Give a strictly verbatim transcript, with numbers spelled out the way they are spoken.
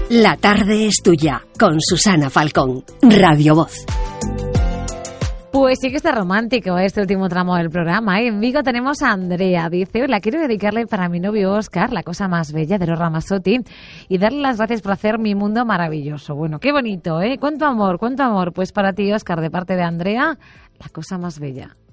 La tarde es tuya, con Susana Falcón, Radio Voz. Pues sí que está romántico este último tramo del programa, ¿eh? En Vigo tenemos a Andrea. Dice, hoy la quiero dedicarle para mi novio Óscar, la cosa más bella de los Ramazzotti, y darle las gracias por hacer mi mundo maravilloso. Bueno, qué bonito, ¿eh? Cuánto amor, cuánto amor. Pues para ti, Óscar, de parte de Andrea, la cosa más bella.